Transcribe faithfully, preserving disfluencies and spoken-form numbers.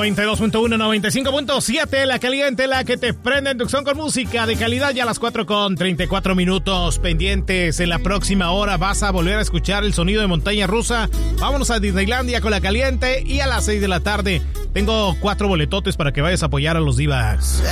noventa y dos punto uno, noventa y cinco punto siete, la caliente, la que te prende en Tucson con música de calidad. Ya a las cuatro con treinta y cuatro minutos pendientes. En la próxima hora vas a volver a escuchar el sonido de montaña rusa. Vámonos a Disneylandia con la caliente. Y a las seis de la tarde tengo cuatro boletotes para que vayas a apoyar a los Divas.